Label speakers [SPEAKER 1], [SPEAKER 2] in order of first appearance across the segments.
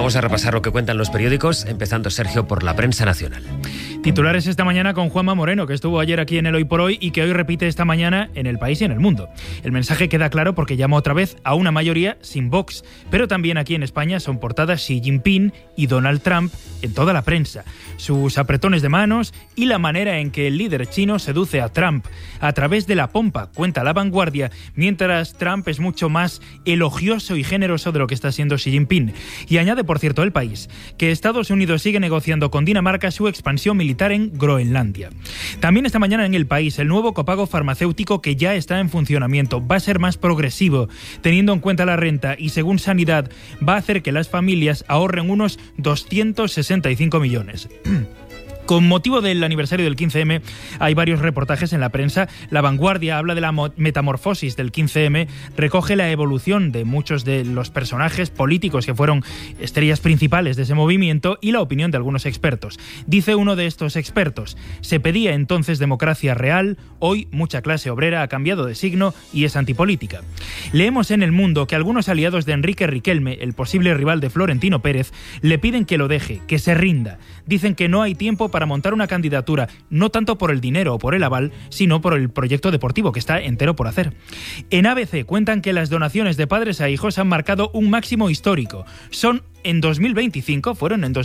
[SPEAKER 1] Vamos a repasar lo que cuentan los periódicos, empezando, Sergio, por la prensa nacional.
[SPEAKER 2] Titulares esta mañana con Juanma Moreno, que estuvo ayer aquí en el Hoy por Hoy y que hoy repite esta mañana en El País y en El Mundo. El mensaje queda claro porque llama otra vez a una mayoría sin Vox, pero también aquí en España son portadas Xi Jinping y Donald Trump en toda la prensa. Sus apretones de manos y la manera en que el líder chino seduce a Trump a través de la pompa, cuenta La Vanguardia, mientras Trump es mucho más elogioso y generoso de lo que está siendo Xi Jinping. Y añade, por cierto, El País, que Estados Unidos sigue negociando con Dinamarca su expansión militar en Groenlandia. También esta mañana en El País, el nuevo copago farmacéutico que ya está en funcionamiento va a ser más progresivo, teniendo en cuenta la renta, y según Sanidad va a hacer que las familias ahorren unos 265 millones. Con motivo del aniversario del 15M hay varios reportajes en la prensa. La Vanguardia habla de la metamorfosis del 15M, recoge la evolución de muchos de los personajes políticos que fueron estrellas principales de ese movimiento y la opinión de algunos expertos. Dice uno de estos expertos: se pedía entonces democracia real, hoy mucha clase obrera ha cambiado de signo y es antipolítica. Leemos en El Mundo que algunos aliados de Enrique Riquelme, el posible rival de Florentino Pérez, le piden que lo deje, que se rinda. Dicen que no hay tiempo para montar una candidatura, no tanto por el dinero o por el aval, sino por el proyecto deportivo que está entero por hacer. En ABC cuentan que las donaciones de padres a hijos han marcado un máximo histórico. Fueron en 2025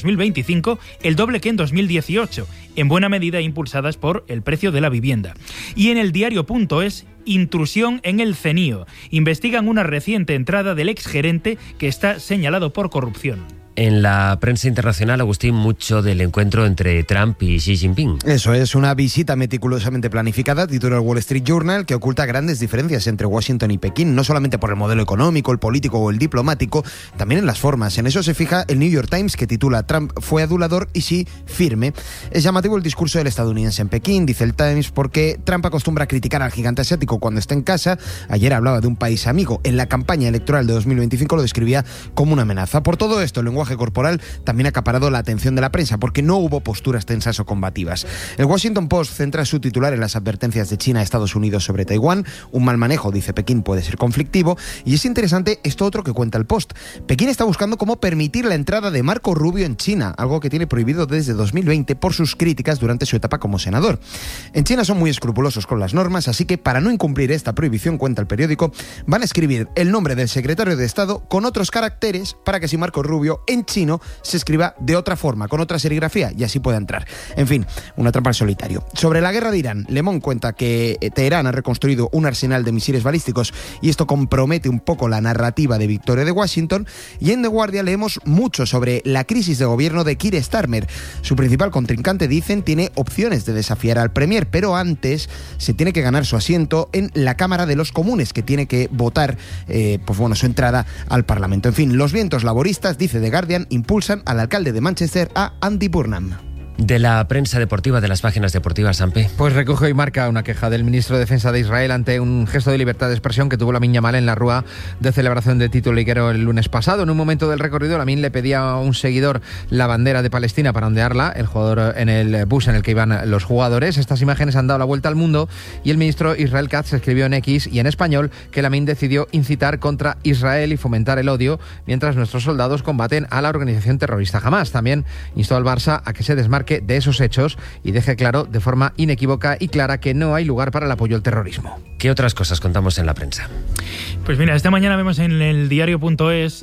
[SPEAKER 2] el doble que en 2018, en buena medida impulsadas por el precio de la vivienda. Y en el diario.es, intrusión en el CENIO. Investigan una reciente entrada del exgerente que está señalado por corrupción.
[SPEAKER 1] En la prensa internacional, Agustín, mucho del encuentro entre Trump y Xi Jinping.
[SPEAKER 3] Eso es, una visita meticulosamente planificada, titula el Wall Street Journal, que oculta grandes diferencias entre Washington y Pekín, no solamente por el modelo económico, el político o el diplomático, también en las formas. En eso se fija el New York Times, que titula Trump fue adulador y Xi firme. Es llamativo el discurso del estadounidense en Pekín, dice el Times, porque Trump acostumbra a criticar al gigante asiático cuando está en casa. Ayer hablaba de un país amigo. En la campaña electoral de 2025 lo describía como una amenaza. Por todo esto, el lenguaje corporal también ha acaparado la atención de la prensa, porque no hubo posturas tensas o combativas. El Washington Post centra su titular en las advertencias de China a Estados Unidos sobre Taiwán. Un mal manejo, dice Pekín, puede ser conflictivo. Y es interesante esto otro que cuenta el Post. Pekín está buscando cómo permitir la entrada de Marco Rubio en China, algo que tiene prohibido desde 2020 por sus críticas durante su etapa como senador. En China son muy escrupulosos con las normas, así que para no incumplir esta prohibición, cuenta el periódico, van a escribir el nombre del secretario de Estado con otros caracteres para que si Marco Rubio en chino se escriba de otra forma, con otra serigrafía, y así pueda entrar. En fin, una trampa al solitario. Sobre la guerra de Irán, Le Monde cuenta que Teherán ha reconstruido un arsenal de misiles balísticos y esto compromete un poco la narrativa de victoria de Washington. Y en The Guardian leemos mucho sobre la crisis de gobierno de Keir Starmer. Su principal contrincante, dicen, tiene opciones de desafiar al Premier, pero antes se tiene que ganar su asiento en la Cámara de los Comunes, que tiene que votar su entrada al Parlamento. En fin, los vientos laboristas, dice The Guardian, impulsan al alcalde de Manchester, a Andy Burnham.
[SPEAKER 1] De la prensa deportiva, de las páginas deportivas, Sampe.
[SPEAKER 4] Pues recoge y marca una queja del ministro de Defensa de Israel ante un gesto de libertad de expresión que tuvo Lamine Yamal en la rúa de celebración de título liguero el lunes pasado. En un momento del recorrido, Lamine le pedía a un seguidor la bandera de Palestina para ondearla, el jugador en el bus en el que iban los jugadores. Estas imágenes han dado la vuelta al mundo y el ministro Israel Katz escribió en X y en español que Lamine decidió incitar contra Israel y fomentar el odio mientras nuestros soldados combaten a la organización terrorista Hamás. También instó al Barça a que se desmarque de esos hechos y deje claro de forma inequívoca y clara que no hay lugar para el apoyo al terrorismo.
[SPEAKER 1] ¿Qué otras cosas contamos en la prensa?
[SPEAKER 2] Pues mira, esta mañana vemos en el diario.es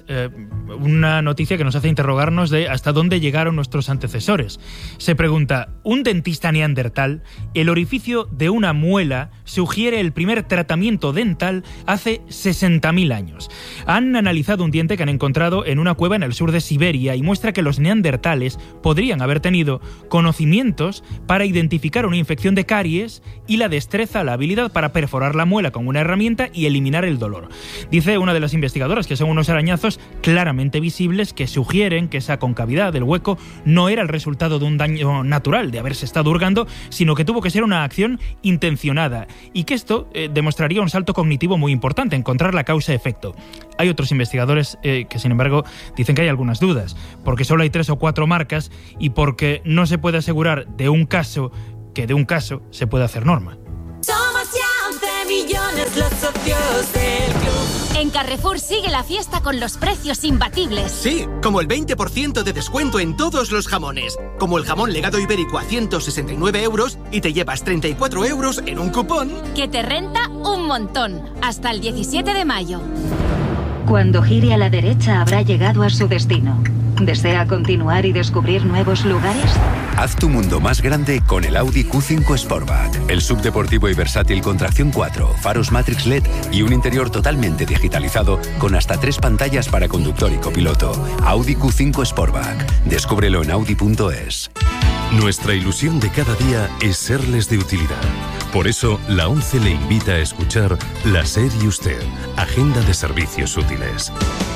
[SPEAKER 2] una noticia que nos hace interrogarnos de hasta dónde llegaron nuestros antecesores. Se pregunta, ¿un dentista neandertal? El orificio de una muela sugiere el primer tratamiento dental hace 60.000 años. Han analizado un diente que han encontrado en una cueva en el sur de Siberia y muestra que los neandertales podrían haber tenido conocimientos para identificar una infección de caries y la destreza, la habilidad para perforar la muela con una herramienta y eliminar el dolor. Dice una de las investigadoras que son unos arañazos claramente visibles que sugieren que esa concavidad del hueco no era el resultado de un daño natural, de haberse estado hurgando, sino que tuvo que ser una acción intencionada y que esto demostraría un salto cognitivo muy importante, encontrar la causa-efecto. Hay otros investigadores que, sin embargo, dicen que hay algunas dudas, porque solo hay 3 o 4 marcas y porque no se puede asegurar de un caso que de un caso se puede hacer norma.
[SPEAKER 5] Somos ya 11 millones los socios del club. En Carrefour sigue la fiesta con los precios imbatibles.
[SPEAKER 6] Sí, como el 20% de descuento en todos los jamones. Como el jamón legado ibérico a 169 euros y te llevas 34 euros en un cupón.
[SPEAKER 5] Que te renta un montón. Hasta el 17 de mayo.
[SPEAKER 7] Cuando gire a la derecha habrá llegado a su destino. ¿Desea continuar y descubrir nuevos lugares?
[SPEAKER 8] Haz tu mundo más grande con el Audi Q5 Sportback. El subdeportivo y versátil con tracción 4, faros Matrix LED y un interior totalmente digitalizado con hasta 3 pantallas para conductor y copiloto. Audi Q5 Sportback. Descúbrelo en audi.es.
[SPEAKER 9] Nuestra ilusión de cada día es serles de utilidad. Por eso, la ONCE le invita a escuchar La SER y Usted, Agenda de Servicios Útiles.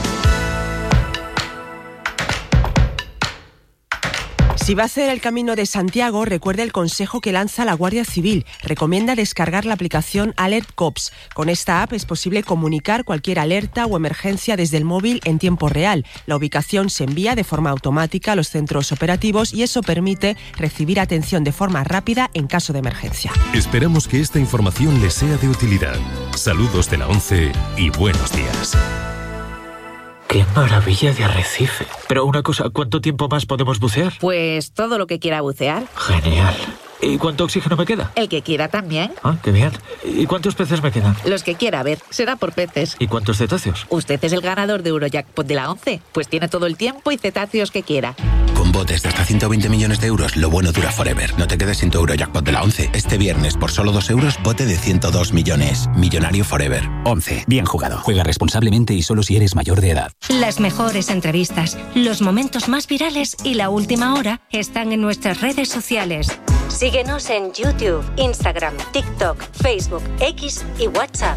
[SPEAKER 10] Si va a hacer el Camino de Santiago, recuerde el consejo que lanza la Guardia Civil. Recomienda descargar la aplicación Alert Cops. Con esta app es posible comunicar cualquier alerta o emergencia desde el móvil en tiempo real. La ubicación se envía de forma automática a los centros operativos y eso permite recibir atención de forma rápida en caso de emergencia.
[SPEAKER 9] Esperamos que esta información les sea de utilidad. Saludos de la ONCE y buenos días.
[SPEAKER 11] ¡Qué maravilla de arrecife! Pero una cosa, ¿cuánto tiempo más podemos bucear?
[SPEAKER 12] Pues todo lo que quiera bucear.
[SPEAKER 11] Genial. ¿Y cuánto oxígeno me queda?
[SPEAKER 12] El que quiera también.
[SPEAKER 11] Ah, qué bien. ¿Y cuántos peces me quedan?
[SPEAKER 12] Los que quiera, a ver, será por peces.
[SPEAKER 11] ¿Y cuántos cetáceos?
[SPEAKER 12] Usted es el ganador de Eurojackpot de la ONCE, pues tiene todo el tiempo y cetáceos que quiera.
[SPEAKER 13] Con botes de hasta 120 millones de euros, lo bueno dura forever. No te quedes sin tu Eurojackpot de la ONCE. Este viernes, por solo 2 euros, bote de 102 millones. Millonario forever. 11. Bien jugado. Juega responsablemente y solo si eres mayor de edad.
[SPEAKER 14] Las mejores entrevistas, los momentos más virales y la última hora están en nuestras redes sociales. Síguenos en YouTube, Instagram, TikTok, Facebook, X y WhatsApp.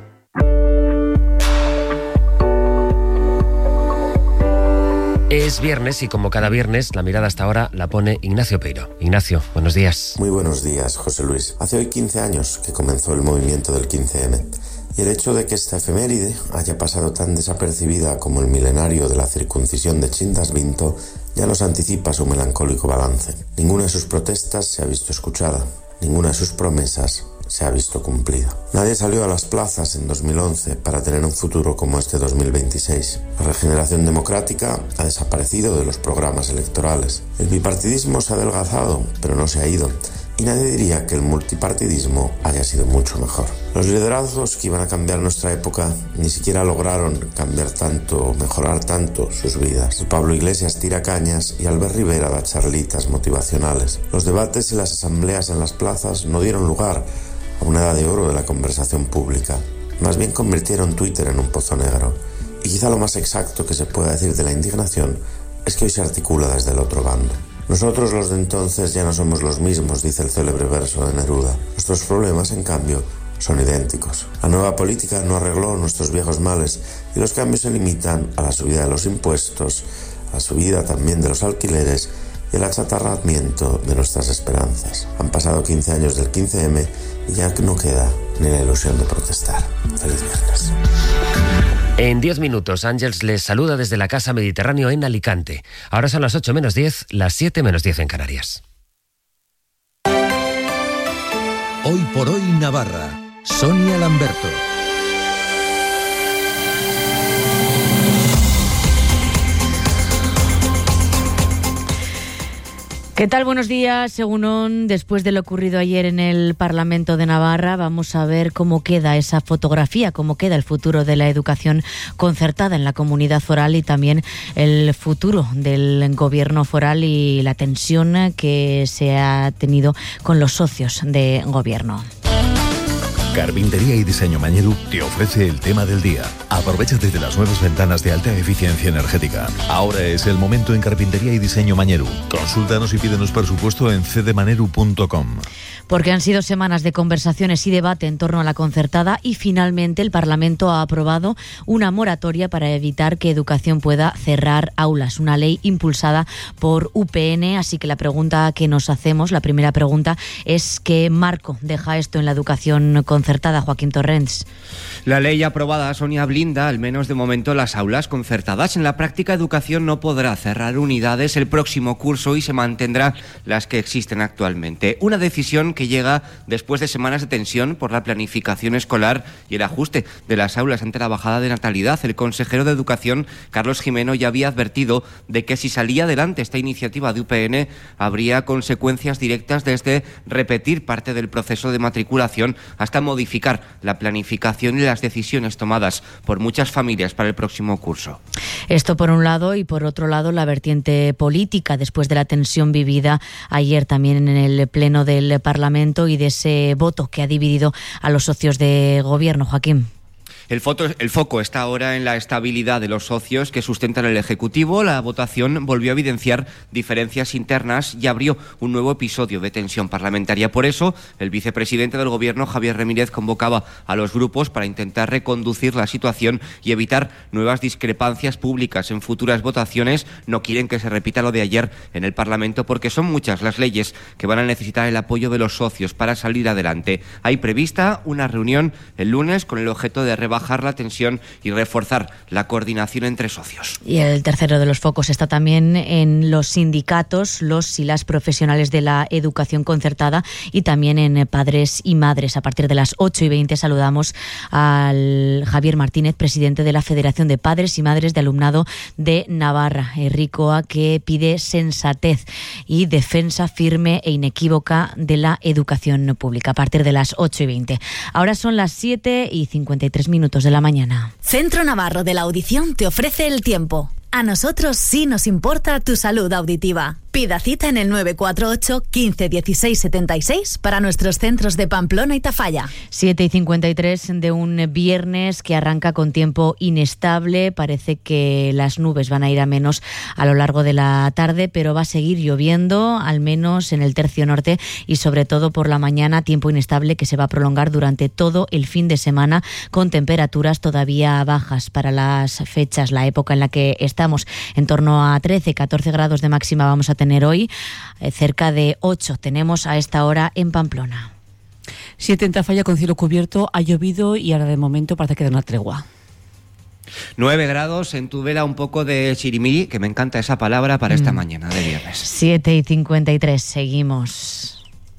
[SPEAKER 1] Es viernes y como cada viernes la mirada hasta ahora la pone Ignacio Peiro. Ignacio, buenos días.
[SPEAKER 15] Muy buenos días, José Luis. Hace hoy 15 años que comenzó el movimiento del 15M. Y el hecho de que esta efeméride haya pasado tan desapercibida como el milenario de la circuncisión de Chindasvinto ya nos anticipa su melancólico balance. Ninguna de sus protestas se ha visto escuchada, ninguna de sus promesas se ha visto cumplida. Nadie salió a las plazas en 2011 para tener un futuro como este 2026. La regeneración democrática ha desaparecido de los programas electorales. El bipartidismo se ha adelgazado, pero no se ha ido. Y nadie diría que el multipartidismo haya sido mucho mejor. Los liderazgos que iban a cambiar nuestra época ni siquiera lograron cambiar tanto o mejorar tanto sus vidas. Pablo Iglesias tira cañas y Albert Rivera da charlitas motivacionales. Los debates y las asambleas en las plazas no dieron lugar a una edad de oro de la conversación pública. Más bien convirtieron Twitter en un pozo negro. Y quizá lo más exacto que se pueda decir de la indignación es que hoy se articula desde el otro bando. Nosotros los de entonces ya no somos los mismos, dice el célebre verso de Neruda. Nuestros problemas, en cambio, son idénticos. La nueva política no arregló nuestros viejos males y los cambios se limitan a la subida de los impuestos, a la subida también de los alquileres y el achatarramiento de nuestras esperanzas. Han pasado 15 años del 15M y ya no queda ni la ilusión de protestar. Feliz viernes.
[SPEAKER 1] En 10 minutos, Ángels les saluda desde la Casa Mediterráneo en Alicante. Ahora son las 8 menos 10, las 7 menos 10 en Canarias.
[SPEAKER 16] Hoy por hoy Navarra. Sonia Lamberto.
[SPEAKER 17] ¿Qué tal? Buenos días. Según después de lo ocurrido ayer en el Parlamento de Navarra, vamos a ver cómo queda esa fotografía, cómo queda el futuro de la educación concertada en la comunidad foral y también el futuro del gobierno foral y la tensión que se ha tenido con los socios de gobierno.
[SPEAKER 18] Carpintería y Diseño Mañeru te ofrece el tema del día. Aprovechate de las nuevas ventanas de alta eficiencia energética. Ahora es el momento en Carpintería y Diseño Mañeru. Consúltanos y pídenos presupuesto en cdmaneru.com.
[SPEAKER 17] Porque han sido semanas de conversaciones y debate en torno a la concertada y finalmente el Parlamento ha aprobado una moratoria para evitar que Educación pueda cerrar aulas, una ley impulsada por UPN, así que la pregunta que nos hacemos, la primera pregunta es ¿qué marco deja esto en la educación concertada concertada. Joaquín Torrents.
[SPEAKER 19] La ley aprobada, Sonia, blinda, al menos de momento, las aulas concertadas. En la práctica, Educación no podrá cerrar unidades el próximo curso y se mantendrá las que existen actualmente. Una decisión que llega después de semanas de tensión por la planificación escolar y el ajuste de las aulas ante la bajada de natalidad. El consejero de Educación, Carlos Gimeno, ya había advertido de que si salía adelante esta iniciativa de UPN, habría consecuencias directas desde repetir parte del proceso de matriculación hasta modificar la planificación y las decisiones tomadas por muchas familias para el próximo curso.
[SPEAKER 17] Esto por un lado, y por otro lado la vertiente política, después de la tensión vivida ayer también en el Pleno del Parlamento y de ese voto que ha dividido a los socios de gobierno. Joaquín.
[SPEAKER 19] El foco está ahora en la estabilidad de los socios que sustentan el Ejecutivo. La votación volvió a evidenciar diferencias internas y abrió un nuevo episodio de tensión parlamentaria. Por eso, el vicepresidente del Gobierno, Javier Ramírez, convocaba a los grupos para intentar reconducir la situación y evitar nuevas discrepancias públicas en futuras votaciones. No quieren que se repita lo de ayer en el Parlamento porque son muchas las leyes que van a necesitar el apoyo de los socios para salir adelante. Hay prevista una reunión el lunes con el objeto de rebajar la tensión y reforzar la coordinación entre socios.
[SPEAKER 17] Y el tercero de los focos está también en los sindicatos, los y las profesionales de la educación concertada y también en padres y madres. A partir de las 8:20 saludamos al Javier Martínez, presidente de la Federación de Padres y Madres de Alumnado de Navarra, RICOA, que pide sensatez y defensa firme e inequívoca de la educación pública. A partir de las 8:20. Ahora son las 7:53 de la mañana.
[SPEAKER 20] Centro Navarro de la Audición te ofrece el tiempo. A nosotros sí nos importa tu salud auditiva. Pida cita en el 948 15 16 76 para nuestros centros de Pamplona y Tafalla.
[SPEAKER 17] 7:53 de un viernes que arranca con tiempo inestable. Parece que las nubes van a ir a menos a lo largo de la tarde, pero va a seguir lloviendo, al menos en el tercio norte y sobre todo por la mañana, tiempo inestable que se va a prolongar durante todo el fin de semana con temperaturas todavía bajas para las fechas, la época en la que estamos. En torno a 13-14 grados de máxima vamos a tener hoy, cerca de 8 tenemos a esta hora en Pamplona.
[SPEAKER 21] 7 en Tafalla con cielo cubierto, ha llovido y ahora de momento parece que da una tregua.
[SPEAKER 19] 9 grados en Tudela, un poco de chirimiri, que me encanta esa palabra para esta mañana de viernes.
[SPEAKER 17] 7:53, seguimos.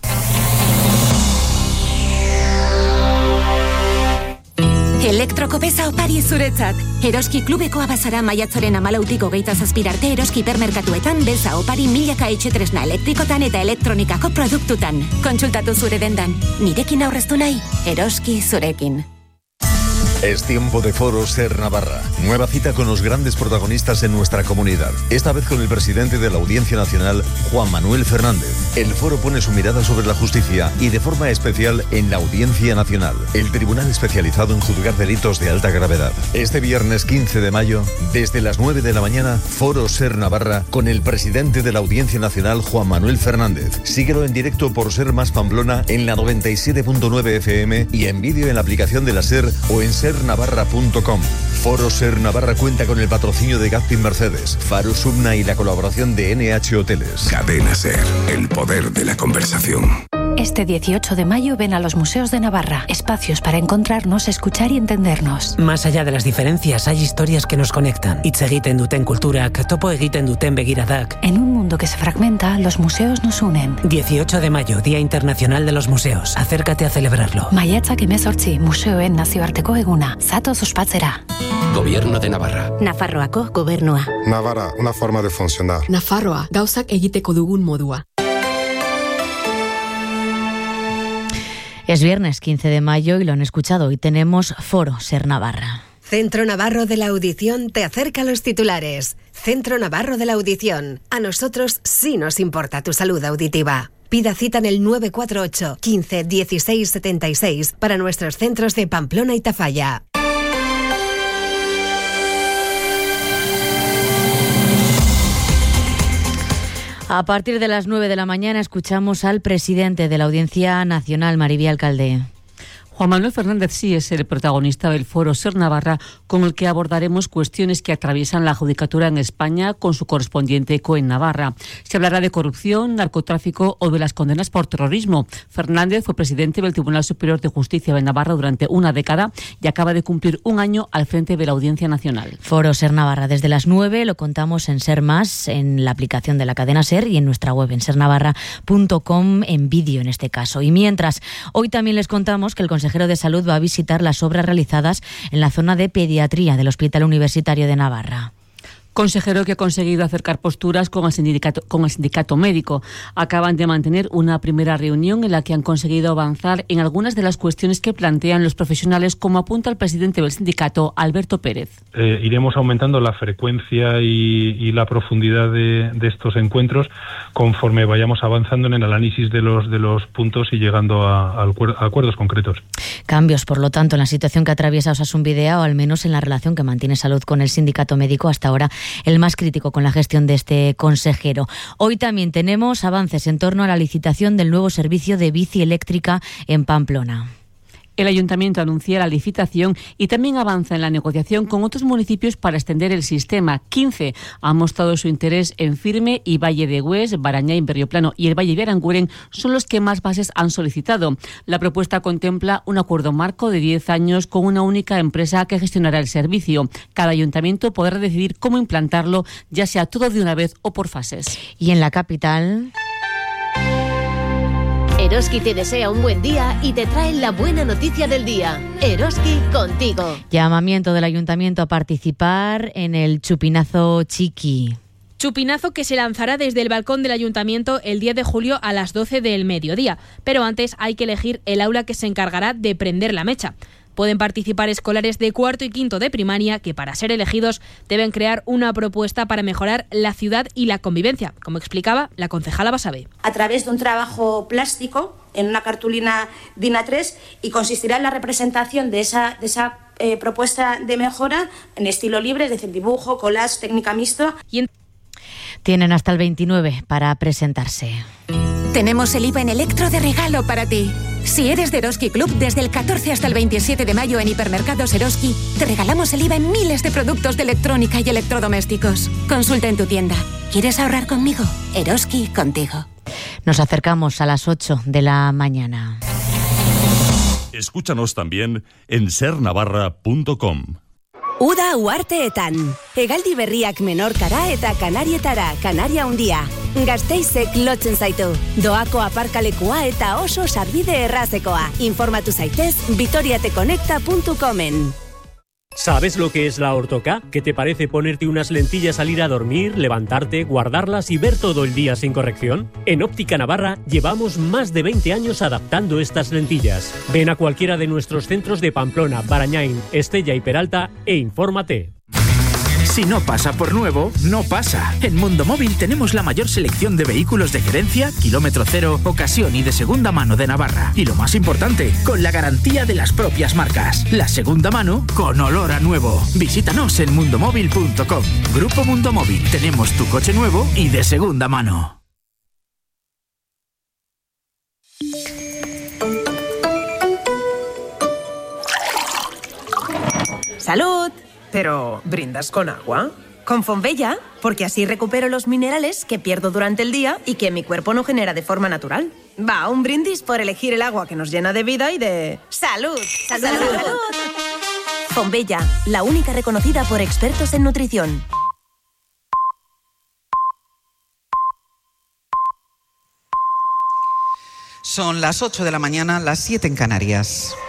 [SPEAKER 22] Elektrokopesa opari zuretzat. Eroski klubekoa bazara maiatzaren 14tik 27 arte Eroski hipermerkatuetan beza opari milaka etxetresna elektrikotan eta elektronikako produktutan. Kontsultatu zure dendan. Nirekin aurreztu nahi, Eroski zurekin.
[SPEAKER 18] Es tiempo de Foro Ser Navarra. Nueva cita con los grandes protagonistas en nuestra comunidad. Esta vez con el presidente de la Audiencia Nacional, Juan Manuel Fernández. El foro pone su mirada sobre la justicia y de forma especial en la Audiencia Nacional, el tribunal especializado en juzgar delitos de alta gravedad. Este viernes 15 de mayo, desde las 9 de la mañana, Foro Ser Navarra con el presidente de la Audiencia Nacional, Juan Manuel Fernández. Síguelo en directo por Ser Más Pamplona en la 97.9 FM y en vídeo en la aplicación de la Ser o en sernavarra.com. Foro Ser Navarra cuenta con el patrocinio de Gazpin Mercedes, Faro Subna y la colaboración de NH Hoteles.
[SPEAKER 23] Cadena Ser, el poder de la conversación.
[SPEAKER 24] Este 18 de mayo ven a los museos de Navarra, espacios para encontrarnos, escuchar y entendernos.
[SPEAKER 25] Más allá de las diferencias, hay historias que nos conectan. Hitz egiten duten kulturak, topo egiten duten begiradak.
[SPEAKER 24] En un mundo que se fragmenta, los museos nos unen.
[SPEAKER 25] 18 de mayo, Día Internacional de los Museos. Acércate a celebrarlo.
[SPEAKER 24] Maiatzak 18, museoen nazioarteko eguna. Zatoz ospatzera.
[SPEAKER 23] Gobierno de Navarra.
[SPEAKER 24] Nafarroako gobernua.
[SPEAKER 26] Navarra, una forma de funcionar.
[SPEAKER 27] Nafarroa, gauzak egiteko dugun modua.
[SPEAKER 17] Es viernes 15 de mayo y lo han escuchado. Hoy tenemos Foro Ser Navarra.
[SPEAKER 28] Centro Navarro de la Audición te acerca a los titulares. Centro Navarro de la Audición. A nosotros sí nos importa tu salud auditiva. Pida cita en el 948 15 16 76 para nuestros centros de Pamplona y Tafalla.
[SPEAKER 17] A partir de las 9 de la mañana escuchamos al presidente de la Audiencia Nacional, Mariví Alcalde.
[SPEAKER 21] Juan Manuel Fernández sí es el protagonista del foro Ser Navarra, con el que abordaremos cuestiones que atraviesan la judicatura en España con su correspondiente eco en Navarra. Se hablará de corrupción, narcotráfico o de las condenas por terrorismo. Fernández fue presidente del Tribunal Superior de Justicia de Navarra durante una década y acaba de cumplir un año al frente de la Audiencia Nacional.
[SPEAKER 17] Foro Ser Navarra desde las 9, lo contamos en Ser Más, en la aplicación de la cadena Ser y en nuestra web en sernavarra.com, en vídeo en este caso. Y mientras, hoy también les contamos que el consejero de Salud va a visitar las obras realizadas en la zona de pediatría del Hospital Universitario de Navarra.
[SPEAKER 21] Consejero que ha conseguido acercar posturas con el sindicato médico. Acaban de mantener una primera reunión en la que han conseguido avanzar en algunas de las cuestiones que plantean los profesionales, como apunta el presidente del sindicato, Alberto Pérez.
[SPEAKER 2] Iremos aumentando la frecuencia y la profundidad de estos encuentros conforme vayamos avanzando en el análisis de los puntos y llegando a acuerdos concretos.
[SPEAKER 17] Cambios, por lo tanto, en la situación que atraviesa Osasun Bidea, o al menos en la relación que mantiene Salud con el sindicato médico, hasta ahora el más crítico con la gestión de este consejero. Hoy también tenemos avances en torno a la licitación del nuevo servicio de bici eléctrica en Pamplona.
[SPEAKER 21] El Ayuntamiento anuncia la licitación y también avanza en la negociación con otros municipios para extender el sistema. 15 han mostrado su interés en Firme y Valle de Hues, Barañáin, Berrioplano y el Valle de Aranguren son los que más bases han solicitado. La propuesta contempla un acuerdo marco de 10 años con una única empresa que gestionará el servicio. Cada ayuntamiento podrá decidir cómo implantarlo, ya sea todo de una vez o por fases.
[SPEAKER 17] Y en la capital...
[SPEAKER 3] Eroski te desea un buen día y te trae la buena noticia del día. Eroski contigo.
[SPEAKER 17] Llamamiento del Ayuntamiento a participar en el Chupinazo Chiqui.
[SPEAKER 4] Chupinazo que se lanzará desde el balcón del Ayuntamiento el 10 de julio a las 12 del mediodía. Pero antes hay que elegir el aula que se encargará de prender la mecha. Pueden participar escolares de cuarto y quinto de primaria que, para ser elegidos, deben crear una propuesta para mejorar la ciudad y la convivencia, como explicaba la concejala Basabe.
[SPEAKER 5] A través de un trabajo plástico en una cartulina DIN A3 y consistirá en la representación de esa propuesta de mejora en estilo libre, es decir, dibujo, collage, técnica mixto.
[SPEAKER 17] Tienen hasta el 29 para presentarse.
[SPEAKER 22] Tenemos el IVA en electro de regalo para ti. Si eres de Eroski Club, desde el 14 hasta el 27 de mayo en Hipermercados Eroski, te regalamos el IVA en miles de productos de electrónica y electrodomésticos. Consulta en tu tienda. ¿Quieres ahorrar conmigo? Eroski contigo.
[SPEAKER 17] Nos acercamos a las 8 de la mañana.
[SPEAKER 9] Escúchanos también en sernavarra.com.
[SPEAKER 6] Uda uarteetan. Hegaldi berriak menorkara eta Kanarietara, Kanaria handia. Gasteizek lotzen zaitu. Doako aparkalekua eta oso sarbide errazekoa. Informatu zaitez vitoriateconecta.comen.
[SPEAKER 7] ¿Sabes lo que es la ortoca? ¿Qué te parece ponerte unas lentillas al ir a dormir, levantarte, guardarlas y ver todo el día sin corrección? En Óptica Navarra llevamos más de 20 años adaptando estas lentillas. Ven a cualquiera de nuestros centros de Pamplona, Barañáin, Estella y Peralta e infórmate.
[SPEAKER 8] Si no pasa por nuevo, no pasa. En Mundo Móvil tenemos la mayor selección de vehículos de gerencia, kilómetro cero, ocasión y de segunda mano de Navarra. Y lo más importante, con la garantía de las propias marcas. La segunda mano con olor a nuevo. Visítanos en mundomóvil.com. Grupo Mundo Móvil. Tenemos tu coche nuevo y de segunda mano.
[SPEAKER 10] ¡Salud! Pero, ¿brindas con agua? Con Fonbella, porque así recupero los minerales que pierdo durante el día y que mi cuerpo no genera de forma natural. Va, un brindis por elegir el agua que nos llena de vida y de... ¡Salud! ¡Salud! ¡Salud!
[SPEAKER 5] Fonbella, la única reconocida por expertos en nutrición.
[SPEAKER 29] Son las 8 de la mañana, las 7 en Canarias.